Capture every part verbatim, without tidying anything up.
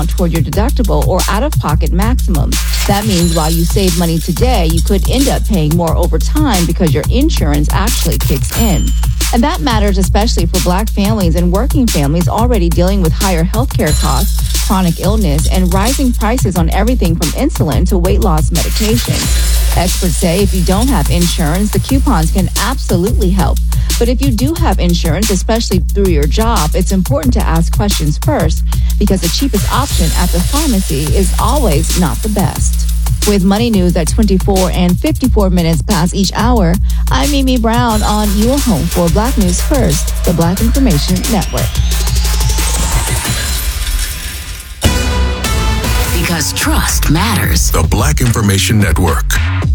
toward your deductible or out-of-pocket maximum. That means while you save money today, you could end up paying more over time because your insurance actually kicks in. And that matters especially for Black families and working families already dealing with higher healthcare costs, chronic illness, and rising prices on everything from insulin to weight loss medication. Experts say if you don't have insurance, the coupons can absolutely help. But if you do have insurance, especially through your job, it's important to ask questions first because the cheapest option at the pharmacy is always not the best. With Money News at twenty-four and fifty-four minutes past each hour, I'm Mimi Brown on your home for Black News First, the Black Information Network. Because trust matters. The Black Information Network.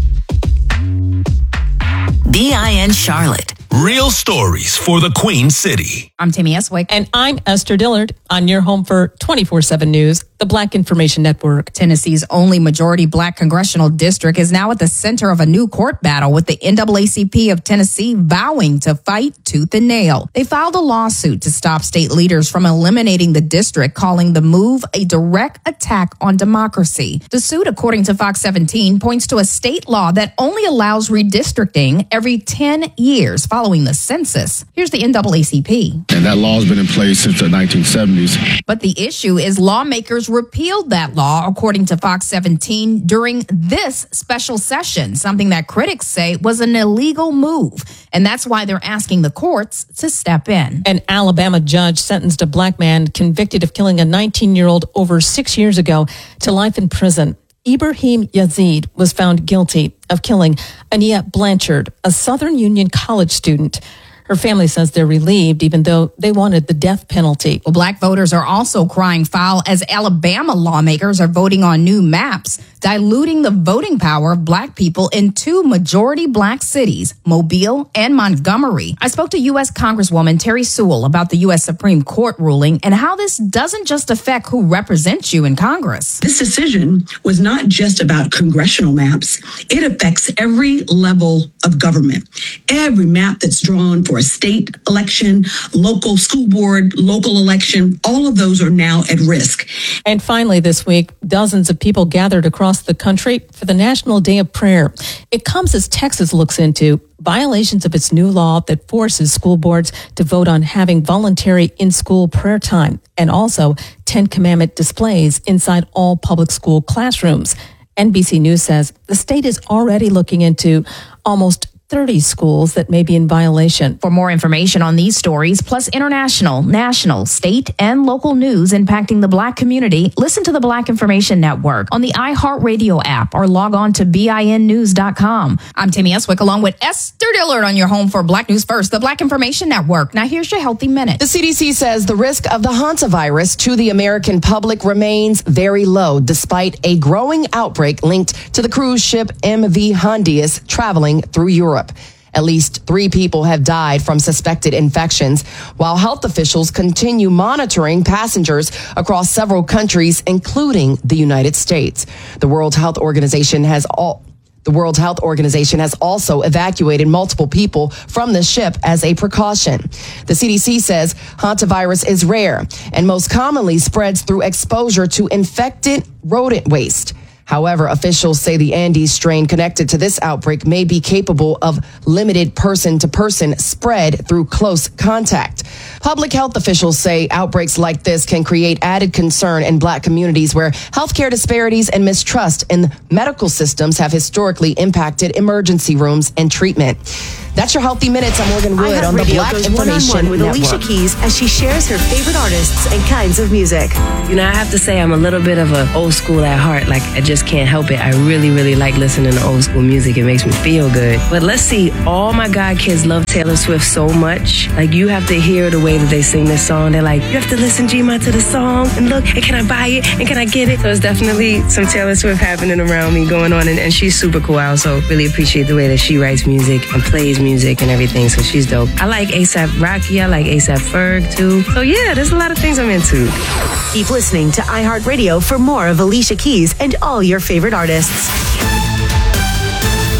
B I N Charlotte. Real stories for the Queen City. I'm Tammy Eswick. And I'm Esther Dillard on your home for twenty-four seven News, the Black Information Network. Tennessee's only majority Black congressional district is now at the center of a new court battle with the N double A C P of Tennessee vowing to fight tooth and nail. They filed a lawsuit to stop state leaders from eliminating the district, calling the move a direct attack on democracy. The suit, according to Fox seventeen, points to a state law that only allows redistricting every ten years following the census. Here's the N double A C P. And that law has been in place since the nineteen seventies. But the issue is lawmakers repealed that law, according to Fox seventeen, during this special session, something that critics say was an illegal move. And that's why they're asking the courts to step in. An Alabama judge sentenced a Black man convicted of killing a nineteen-year-old over six years ago to life in prison. Ibrahim Yazid was found guilty of killing Ania Blanchard, a Southern Union College student. Her family says they're relieved, even though they wanted the death penalty. Well, Black voters are also crying foul as Alabama lawmakers are voting on new maps, diluting the voting power of Black people in two majority Black cities, Mobile and Montgomery. I spoke to U S Congresswoman Terry Sewell about the U S Supreme Court ruling and how this doesn't just affect who represents you in Congress. This decision was not just about congressional maps. It affects every level of government. Every map that's drawn for a state election, local school board, local election, all of those are now at risk. And finally this week, dozens of people gathered across the country for the National Day of Prayer. It comes as Texas looks into violations of its new law that forces school boards to vote on having voluntary in-school prayer time and also Ten Commandment displays inside all public school classrooms. N B C News says the state is already looking into almost thirty schools that may be in violation. For more information on these stories, plus international, national, state, and local news impacting the Black community, listen to the Black Information Network on the iHeartRadio app or log on to B I N news dot com. I'm Tammy Eswick along with Esther Dillard on your home for Black News First, the Black Information Network. Now here's your Healthy Minute. The C D C says the risk of the hantavirus to the American public remains very low, despite a growing outbreak linked to the cruise ship M V Hondius traveling through Europe. At least three people have died from suspected infections, while health officials continue monitoring passengers across several countries, including the United States. The World Health Organization has all The World Health Organization has also evacuated multiple people from the ship as a precaution. The C D C says hantavirus is rare and most commonly spreads through exposure to infected rodent waste. However, officials say the Andes strain connected to this outbreak may be capable of limited person-to-person spread through close contact. Public health officials say outbreaks like this can create added concern in Black communities where healthcare disparities and mistrust in medical systems have historically impacted emergency rooms and treatment. That's your Healthy Minutes. I'm Morgan Wood on the Black Information with Network. Alicia Keys as she shares her favorite artists and kinds of music. You know, I have to say I'm a little bit of an old school at heart. Like, I just can't help it. I really, really like listening to old school music. It makes me feel good. But let's see, all my God kids love Taylor Swift so much. Like, you have to hear the way that they sing this song. They're like, you have to listen, G-Ma, to the song. And look, and can I buy it? And can I get it? So it's definitely some Taylor Swift happening around me going on. And, and she's super cool. I also really appreciate the way that she writes music and plays music and everything. So she's dope. I like A$AP Rocky. I like A$AP Ferg too. So yeah, there's a lot of things I'm into. Keep listening to iHeartRadio for more of Alicia Keys and all your favorite artists.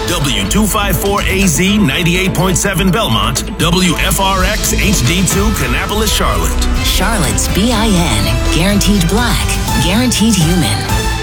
W two fifty-four A Z ninety-eight point seven Belmont, W F R X H D two Kannapolis, Charlotte. Charlotte's B I N. Guaranteed black. Guaranteed human.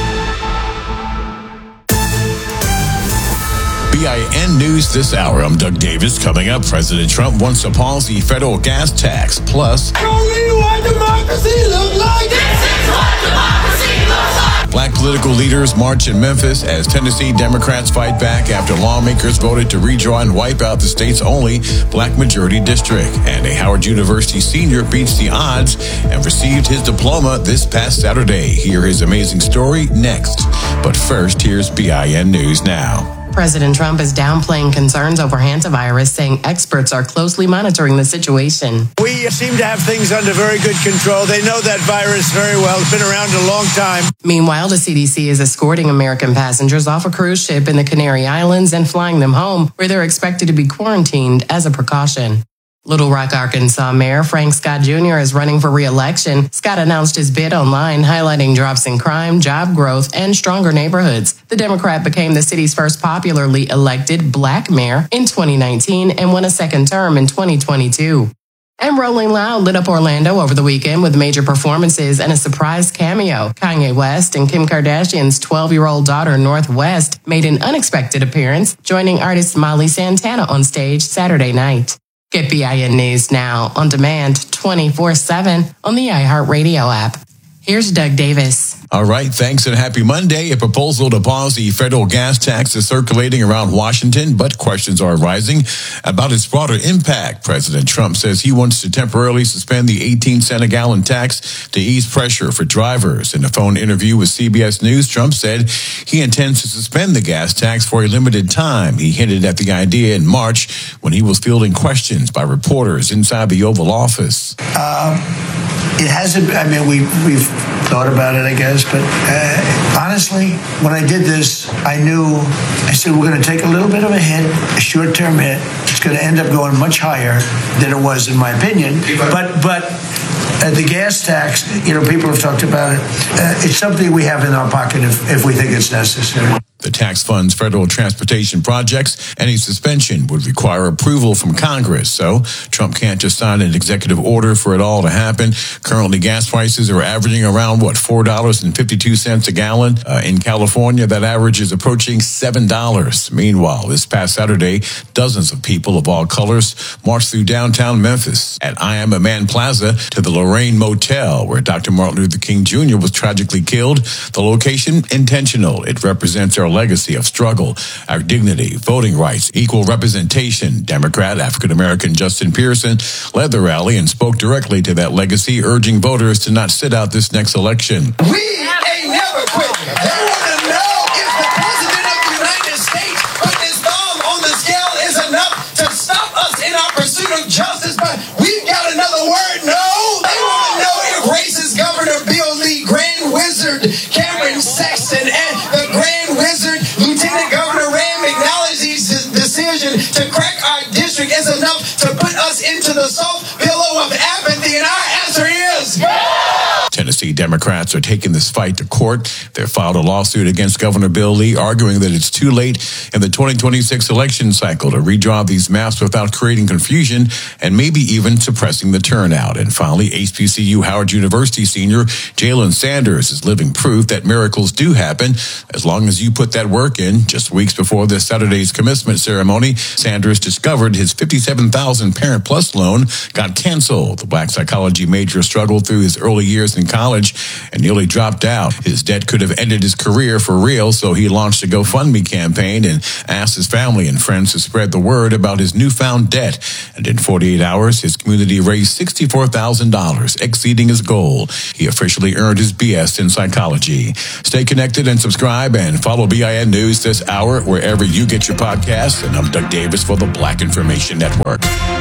B I N News this hour. I'm Doug Davis. Coming up, President Trump wants to pause the federal gas tax. Plus, show me what democracy looks like. This is what democracy looks like. Black political leaders march in Memphis as Tennessee Democrats fight back after lawmakers voted to redraw and wipe out the state's only black majority district. And a Howard University senior beats the odds and received his diploma this past Saturday. Hear his amazing story next. But first, here's B I N News Now. President Trump is downplaying concerns over hantavirus, saying experts are closely monitoring the situation. We seem to have things under very good control. They know that virus very well. It's been around a long time. Meanwhile, the C D C is escorting American passengers off a cruise ship in the Canary Islands and flying them home, where they're expected to be quarantined as a precaution. Little Rock, Arkansas Mayor Frank Scott Junior is running for re-election. Scott announced his bid online, highlighting drops in crime, job growth, and stronger neighborhoods. The Democrat became the city's first popularly elected black mayor in twenty nineteen and won a second term in twenty twenty-two. And Rolling Loud lit up Orlando over the weekend with major performances and a surprise cameo. Kanye West and Kim Kardashian's twelve-year-old daughter, North West, made an unexpected appearance, joining artist Molly Santana on stage Saturday night. Get B I N News now on demand twenty-four seven on the iHeartRadio app. Here's Doug Davis. All right, thanks and happy Monday. A proposal to pause the federal gas tax is circulating around Washington, but questions are rising about its broader impact. President Trump says he wants to temporarily suspend the eighteen cent a gallon tax to ease pressure for drivers. In a phone interview with C B S News, Trump said he intends to suspend the gas tax for a limited time. He hinted at the idea in March when he was fielding questions by reporters inside the Oval Office. Um, it hasn't, I mean, we, we've thought about it, I guess, but uh, honestly, when I did this, I knew, I said, we're going to take a little bit of a hit, a short-term hit. It's going to end up going much higher than it was, in my opinion. But, but uh, the gas tax, you know, people have talked about it. Uh, it's something we have in our pocket if, if we think it's necessary. The tax funds federal transportation projects. Any suspension would require approval from Congress. So Trump can't just sign an executive order for it all to happen. Currently, gas prices are averaging around, what, four dollars and fifty-two cents a gallon. Uh, in California, that average is approaching seven dollars. Meanwhile, this past Saturday, dozens of people of all colors marched through downtown Memphis at I Am a Man Plaza to the Lorraine Motel, where Doctor Martin Luther King Junior was tragically killed. The location, intentional. It represents our legacy of struggle, our dignity, voting rights, equal representation. Democrat African-American Justin Pearson led the rally and spoke directly to that legacy, urging voters to not sit out this next election. We ain't never quit. They want to know if the President of the United States putting his thumb on the scale is enough to stop us in our pursuit of justice, but we've got another word. No, they want to know if racist Governor Bill Lee, Grand Wizard Cameron Sexton, and the Grand Wizard Lieutenant Governor Ram McNally's decision to crack our district is enough to put us into the soft pillow of apathy, and our answer is yeah! Tennessee Democrats are taking this fight to court. They filed a lawsuit against Governor Bill Lee, arguing that it's too late in the twenty twenty-six election cycle to redraw these maps without creating confusion and maybe even suppressing the turnout. And finally, H B C U Howard University senior Jalen Sanders is living proof that miracles do happen as long as you put that work in. Just weeks before this Saturday's commencement ceremony, Sanders discovered his fifty-seven thousand dollars Parent Plus loan got canceled. The black psychology major struggled through his early years in college and nearly dropped out. His debt could have ended his career for real, so he launched a GoFundMe campaign and asked his family and friends to spread the word about his newfound debt. And in forty-eight hours, his community raised sixty-four thousand dollars, exceeding his goal. He officially earned his B S in psychology. Stay connected and subscribe and follow B I N News this hour wherever you get your podcasts. And I'm Doug Davis for the Black Information Network.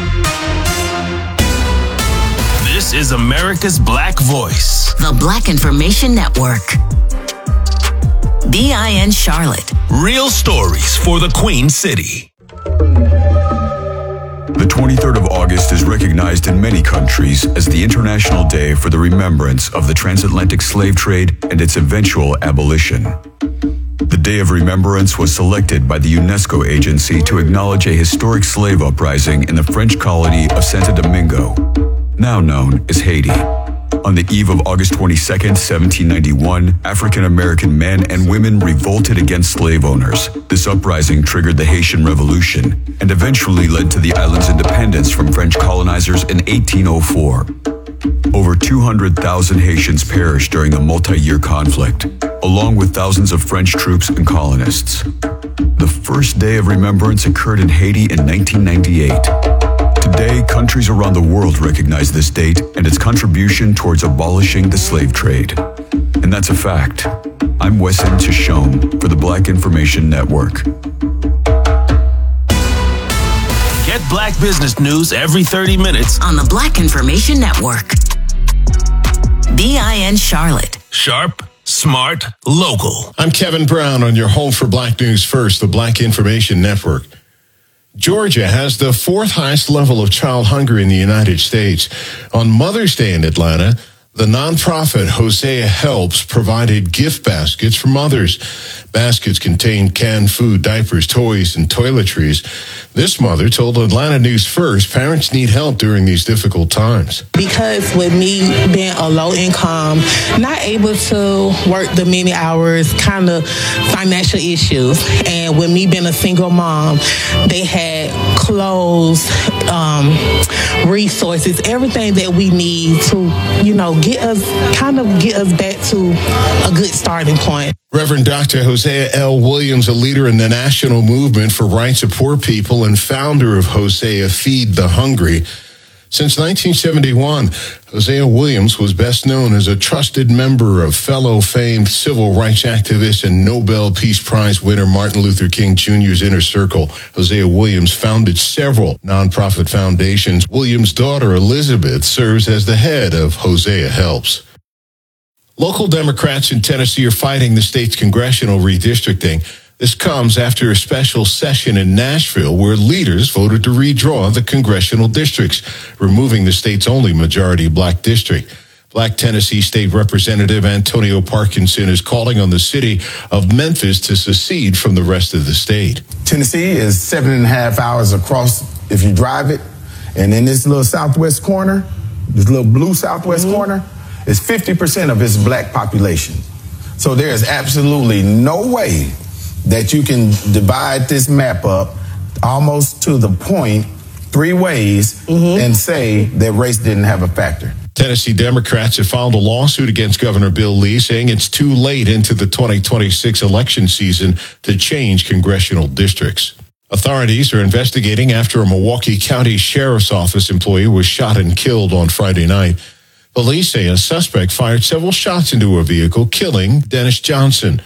This is America's Black Voice. The Black Information Network. B I N Charlotte. Real stories for the Queen City. The twenty-third of August is recognized in many countries as the International Day for the Remembrance of the Transatlantic Slave Trade and its eventual abolition. The Day of Remembrance was selected by the UNESCO agency to acknowledge a historic slave uprising in the French colony of Santo Domingo, now known as Haiti. On the eve of August twenty-second, seventeen ninety-one, African-American men and women revolted against slave owners. This uprising triggered the Haitian Revolution and eventually led to the island's independence from French colonizers in eighteen oh four. Over two hundred thousand Haitians perished during the multi-year conflict, along with thousands of French troops and colonists. The first Day of Remembrance occurred in Haiti in nineteen ninety-eight. Today, countries around the world recognize this date and its contribution towards abolishing the slave trade. And that's a fact. I'm Wesson Tishome for the Black Information Network. Get Black business news every thirty minutes on the Black Information Network. B I N Charlotte. Sharp, smart, local. I'm Kevin Brown on your home for Black News First, the Black Information Network. Georgia has the fourth highest level of child hunger in the United States. On Mother's Day in Atlanta, the nonprofit Hosea Helps provided gift baskets for mothers. Baskets contained canned food, diapers, toys, and toiletries. This mother told Atlanta News First parents need help during these difficult times. Because with me being a low income, not able to work the many hours, kind of financial issues. And with me being a single mom, they had clothes, um, resources, everything that we need to, you know, get us, kind of get us back to a good starting point. Reverend Doctor Hosea L. Williams, a leader in the national movement for rights of poor people and founder of Hosea Feed the Hungry. Since nineteen seventy-one, Hosea Williams was best known as a trusted member of fellow famed civil rights activist and Nobel Peace Prize winner Martin Luther King Junior's inner circle. Hosea Williams founded several nonprofit foundations. Williams' daughter Elizabeth serves as the head of Hosea Helps. Local Democrats in Tennessee are fighting the state's congressional redistricting. This comes after a special session in Nashville where leaders voted to redraw the congressional districts, removing the state's only majority black district. Black Tennessee State Representative Antonio Parkinson is calling on the city of Memphis to secede from the rest of the state. Tennessee is seven and a half hours across if you drive it. And in this little southwest corner, this little blue southwest mm-hmm. corner, is fifty percent of its black population. So there is absolutely no way that you can divide this map up almost to the point three ways mm-hmm. and say that race didn't have a factor. Tennessee Democrats have filed a lawsuit against Governor Bill Lee, saying it's too late into the twenty twenty-six election season to change congressional districts. Authorities are investigating after a Milwaukee County Sheriff's Office employee was shot and killed on Friday night. Police say a suspect fired several shots into a vehicle, killing Dennis Johnson.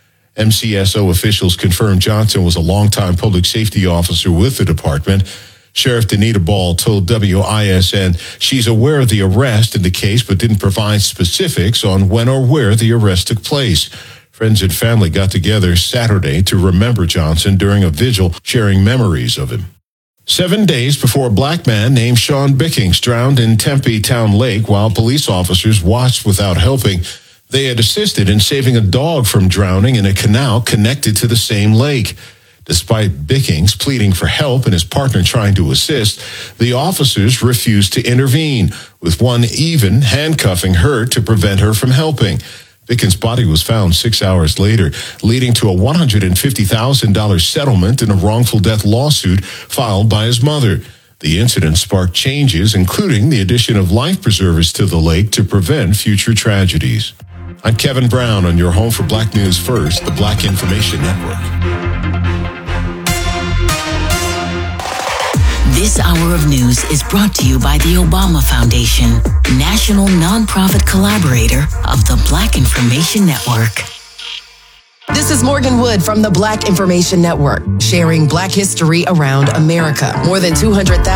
M C S O officials confirmed Johnson was a longtime public safety officer with the department. Sheriff Danita Ball told W I S N she's aware of the arrest in the case, but didn't provide specifics on when or where the arrest took place. Friends and family got together Saturday to remember Johnson during a vigil, sharing memories of him. Seven days before a black man named Sean Bickings drowned in Tempe Town Lake while police officers watched without helping, they had assisted in saving a dog from drowning in a canal connected to the same lake. Despite Bickings pleading for help and his partner trying to assist, the officers refused to intervene, with one even handcuffing her to prevent her from helping. Bickens' body was found six hours later, leading to a one hundred fifty thousand dollars settlement in a wrongful death lawsuit filed by his mother. The incident sparked changes, including the addition of life preservers to the lake to prevent future tragedies. I'm Kevin Brown on your home for Black News First, the Black Information Network. This hour of news is brought to you by the Obama Foundation, national nonprofit collaborator of the Black Information Network. This is Morgan Wood from the Black Information Network, sharing Black history around America. More than two hundred thousand